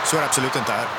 Så är det absolut inte här.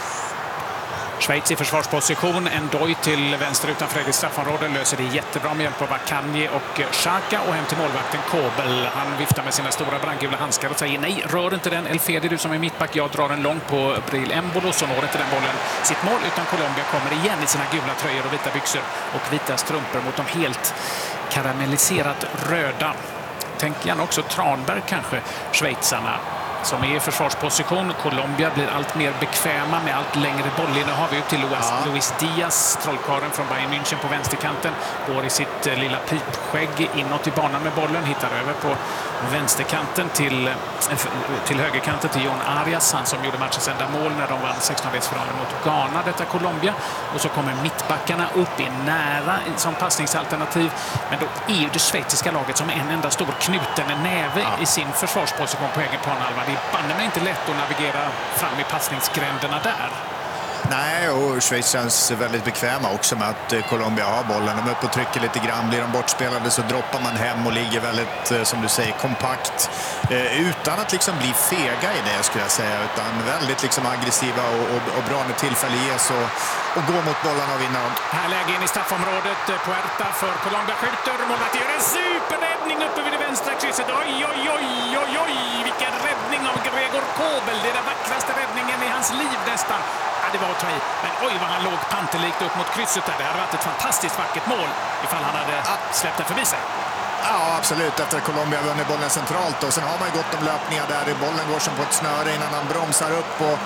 Schweiz i försvarsposition, en doj till vänster utanför eget straffområde, löser det jättebra med hjälp av Akanji och Xhaka och hem till målvakten Kobel. Han viftar med sina stora brandgula handskar och säger nej, rör inte den. El Fedi, du som är mittback, jag drar den långt på Bril Embolo, så når inte den bollen sitt mål, utan Colombia kommer igen i sina gula tröjor och vita byxor och vita strumpor mot de helt karamelliserat röda. Tänk gärna också Tranberg kanske, schweizarna som är i försvarsposition. Colombia blir allt mer bekväma med allt längre bollinnehav ut till Luis Diaz, trollkarlen från Bayern München på vänsterkanten. Går i sitt lilla pipskägg inåt i banan med bollen, hittar över på vänsterkanten till högerkanten till Jon Arias, han som gjorde matchens enda mål när de vann 16-delsfinalen mot Ghana, detta Colombia. Och så kommer mittbackarna upp i nära som passningsalternativ. Men då är ju det schweiziska laget som en enda stor knuten näve i sin försvarsposition på egen planhalva. Det är banne mig inte lätt att navigera fram i passningsgränderna där. Nej, och Schweiz känns väldigt bekväma också med att Colombia har bollen. De är uppe och trycker lite grann. Blir de bortspelade så droppar man hem och ligger väldigt, som du säger, kompakt. Utan att liksom bli fega i det, skulle jag säga. Utan väldigt liksom aggressiva och bra när tillfälle ges och gå mot bollarna och vinna dem. Här läge in i straffområdet. Puerta för Colombia skjuter. Målvakten gör en superräddning uppe vid det vänstra krysset. Oj, oj, oj, oj, oj. Vilken räddning av Gregor Kobel. Det är den vackraste räddningen i hans liv nästan. Det var att ta i. Men oj vad han låg pantelikt upp mot krysset där. Det hade varit ett fantastiskt vackert mål ifall han hade släppt den förbi sig. Ja, absolut. Efter att Colombia vunnit bollen centralt. Och sen har man ju gått om löpningar där. Bollen går som på ett snöre innan han bromsar upp och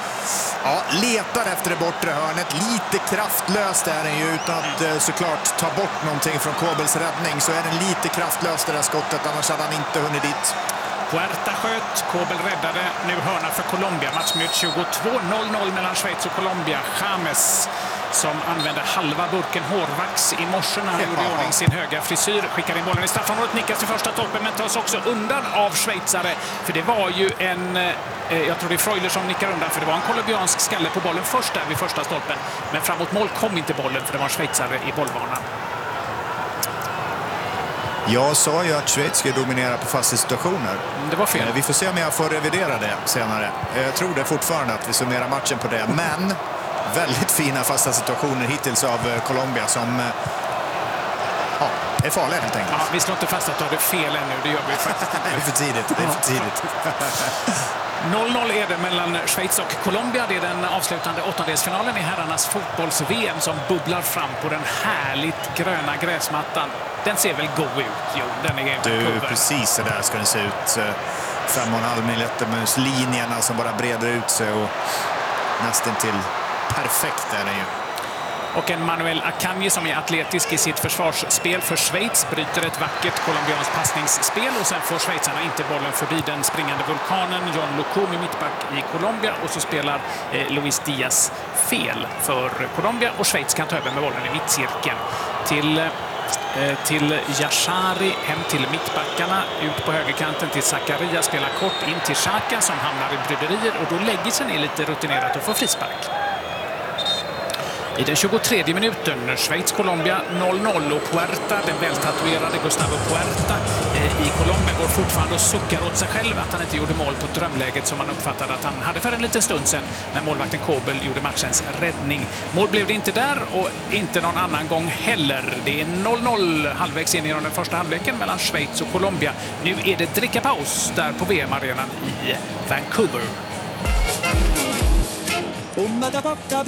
letar efter det bortre hörnet. Lite kraftlöst är den ju, utan att såklart ta bort någonting från Kobels räddning. Så är den lite kraftlöst det där skottet, annars hade han inte hunnit dit. Puerta sköt, Kobel räddade, nu hörna för Colombia. Matchminut 22, 0-0 mellan Schweiz och Colombia. James som använde halva burken hårvax i morse när han gjorde i ordning sin höga frisyr. Skickar in bollen i straffområdet, nickas till första toppen men tas också undan av schweizare. För det var ju jag tror det är Freuler som nickar undan, för det var en colombiansk skalle på bollen först där vid första stolpen. Men framåt mål kom inte bollen för det var en schweizare i bollbanan. Jag sa ju att Schweiz ska dominera på fasta situationer. Det var fel. Vi får se om jag får revidera det senare. Jag tror det fortfarande att vi summerar matchen på det. Men väldigt fina fasta situationer hittills av Colombia som är farliga helt enkelt. Ja, vi slår inte fast att du hade fel ännu, det gör vi faktiskt. Det är för tidigt. Det är för tidigt. 0-0 är det mellan Schweiz och Colombia. Det är den avslutande åttondelsfinalen i herrarnas fotbolls-VM som bubblar fram på den härligt gröna gräsmattan. Den ser väl god ut, jo. Den är du, precis så där ska den se ut. 5,5 millimeter linjerna som bara breder ut sig och nästan till perfekt är den ju. Och en Manuel Akanji som är atletisk i sitt försvarsspel för Schweiz bryter ett vackert colombianskt passningsspel och sen får schweizarna inte bollen förbi den springande vulkanen. John Lukumi mittback i Colombia och så spelar Luis Diaz fel för Colombia och Schweiz kan ta över med bollen i mittcirkeln till Yashari, hem till mittbackarna, ut på högerkanten till Zakaria, spelar kort in till Xhaka som hamnar i bryderier och då lägger sig ner lite rutinerat och får frispark. I den 23 minuten, Schweiz-Colombia 0-0 och Puerta, den vältatuerade Gustavo Puerta i Colombia går fortfarande och suckar åt sig själv att han inte gjorde mål på drömläget som man uppfattade att han hade för en liten stund sedan när målvakten Kobel gjorde matchens räddning. Mål blev det inte där och inte någon annan gång heller. Det är 0-0 halvvägs in i den första halvleken mellan Schweiz och Colombia. Nu är det drickapaus där på VM-arenan i Vancouver.